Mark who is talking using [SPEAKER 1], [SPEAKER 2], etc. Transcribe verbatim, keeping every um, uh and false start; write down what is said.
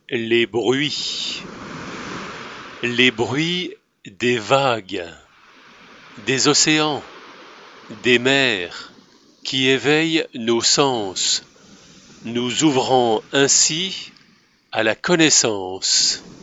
[SPEAKER 1] Les bruits, les bruits des vagues, des océans, des mers, qui éveillent nos sens, nous ouvrant ainsi à la connaissance.